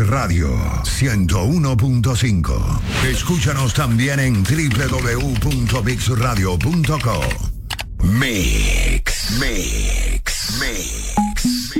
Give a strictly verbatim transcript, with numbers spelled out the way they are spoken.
Radio ciento uno punto cinco. Escúchanos también en doble u doble u doble u punto mix radio punto com. Mix, mix, mix.